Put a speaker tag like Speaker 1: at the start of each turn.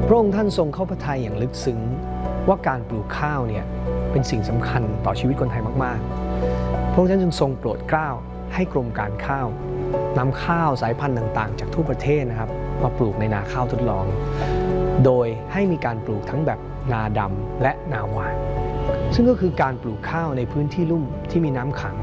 Speaker 1: พระองค์ท่านทรงเข้าพระทัยอย่างลึกซึ้งว่าการปลูกข้าวเนี่ยเป็นสิ่งสำคัญต่อชีวิตคนไทยมากๆพระองค์ท่านจึงทรงโปรดเกล้าให้กรมการข้าวนำข้าวสายพันธุ์ต่างๆจากทั่วประเทศนะครับมาปลูกในนาข้าวทดลองโดยให้มีการปลูกทั้งแบบนาดำและนาหวานซึ่งก็คือการปลูกข้าวในพื้นที่ลุ่มที่มีน้ำขัง